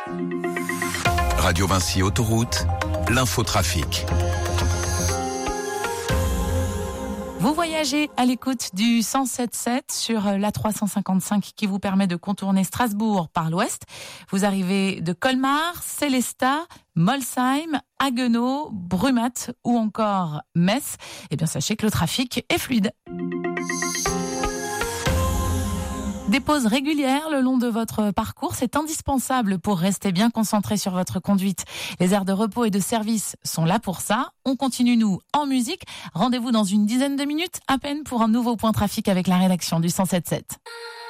Radio Vinci Autoroute, l'infotrafic. Vous voyagez à l'écoute du 107.7 sur la 355 qui vous permet de contourner Strasbourg par l'ouest. Vous arrivez de Colmar, Sélestat, Molsheim, Haguenau, Brumath ou encore Metz. Eh bien, sachez que le trafic est fluide. Des pauses régulières le long de votre parcours, c'est indispensable pour rester bien concentré sur votre conduite. Les aires de repos et de service sont là pour ça. On continue, nous, en musique. Rendez-vous dans une dizaine de minutes à peine pour un nouveau point trafic avec la rédaction du 107.7.